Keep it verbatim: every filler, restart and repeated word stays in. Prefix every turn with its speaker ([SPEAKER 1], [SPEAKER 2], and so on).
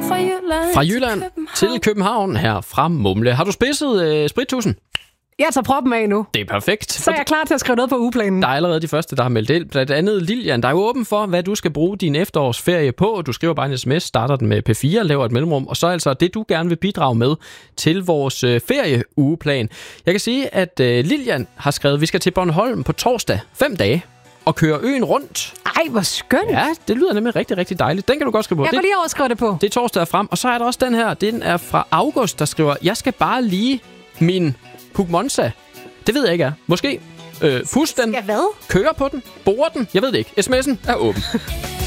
[SPEAKER 1] fra Jylland,
[SPEAKER 2] Fra Jylland til København, til København her fra Mumle. Har du spidset øh, sprittusen?
[SPEAKER 3] Jeg tager proppen af nu.
[SPEAKER 2] Det er perfekt.
[SPEAKER 3] Så er jeg klar til at skrive noget på ugeplanen.
[SPEAKER 2] Der er allerede de første, der har meldt ind. Blandt andet Lilian, der er jo åben for, hvad du skal bruge din efterårsferie på. Du skriver bare en sms, starter den med P fire, laver et mellemrum, og så altså det, du gerne vil bidrage med til vores øh, ferieuugeplan. Jeg kan sige, at øh, Lilian har skrevet, at vi skal til Bornholm på torsdag, fem dage, og køre øen rundt.
[SPEAKER 3] Ej, hvor skønt.
[SPEAKER 2] Ja, det lyder nemlig rigtig, rigtig dejligt. Den kan du godt skrive på.
[SPEAKER 3] Jeg kan lige overskrive det på.
[SPEAKER 2] Det er torsdag frem, og så er der også den her. Den er fra August, der skriver, jeg skal bare lige min Pugmonza. Det ved jeg ikke er. Måske øh, fusk den,
[SPEAKER 3] Ja, hvad?
[SPEAKER 2] køre på den, bore den. Jeg ved det ikke. S M S'en er åben.